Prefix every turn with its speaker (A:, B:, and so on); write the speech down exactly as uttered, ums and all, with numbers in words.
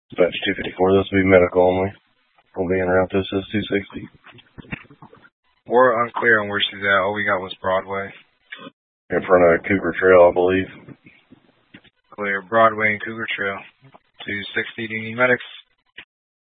A: Dispatch two fifty-four, this will be medical only. We'll be en route to assist two sixty.
B: We're unclear on where she's at. All we got was Broadway.
A: In front of Cougar Trail, I believe.
B: Clear. Broadway and Cougar Trail. two sixty, do you need medics?